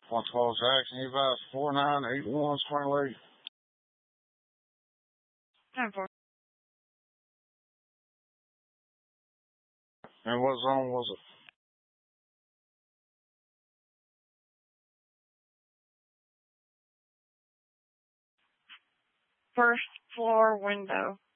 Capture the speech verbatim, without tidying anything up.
one twelve Jackson, E V A S four nine eight one, Spring Lake. ten four. And what zone was it? First floor window.